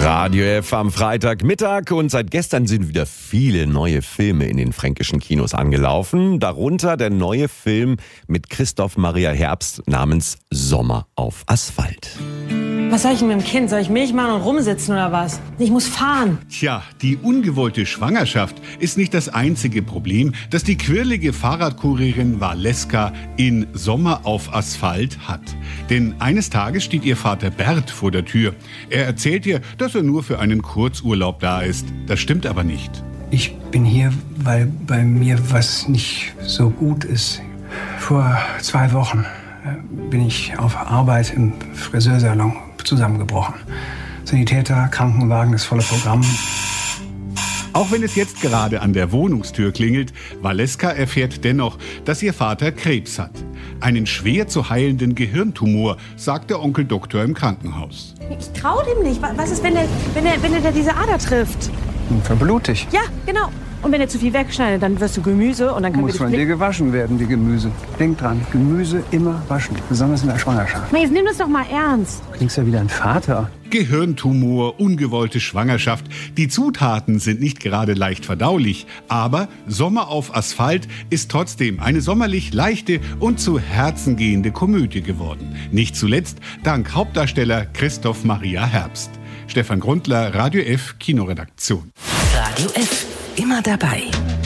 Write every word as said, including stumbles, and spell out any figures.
Radio F am Freitagmittag und seit gestern sind wieder viele neue Filme in den fränkischen Kinos angelaufen. Darunter der neue Film mit Christoph Maria Herbst namens Sommer auf Asphalt. Was soll ich denn mit dem Kind? Soll ich Milch machen und rumsitzen oder was? Ich muss fahren. Tja, die ungewollte Schwangerschaft ist nicht das einzige Problem, das die quirlige Fahrradkurierin Valeska in Sommer auf Asphalt hat. Denn eines Tages steht ihr Vater Bert vor der Tür. Er erzählt ihr, dass er nur für einen Kurzurlaub da ist. Das stimmt aber nicht. Ich bin hier, weil bei mir was nicht so gut ist. Vor zwei Wochen bin ich auf Arbeit im Friseursalon zusammengebrochen. Sanitäter, Krankenwagen, das volle Programm. Auch wenn es jetzt gerade an der Wohnungstür klingelt, Valeska erfährt dennoch, dass ihr Vater Krebs hat. Einen schwer zu heilenden Gehirntumor, sagt der Onkel Doktor im Krankenhaus. Ich trau dem nicht. Was ist, wenn er wenn er, wenn er da diese Ader trifft? Verblutig. Ja, genau. Und wenn er zu viel wegschneidet, dann wirst du Gemüse und dann kann Muss von dir gewaschen werden, die Gemüse. Denk dran, Gemüse immer waschen, besonders in der Schwangerschaft. Jetzt nimm das doch mal ernst. Du klingst ja wieder ein Vater. Gehirntumor, ungewollte Schwangerschaft. Die Zutaten sind nicht gerade leicht verdaulich, aber Sommer auf Asphalt ist trotzdem eine sommerlich leichte und zu Herzen gehende Komödie geworden. Nicht zuletzt dank Hauptdarsteller Christoph Maria Herbst. Stefan Grundler, Radio F Kinoredaktion. Radio F, immer dabei.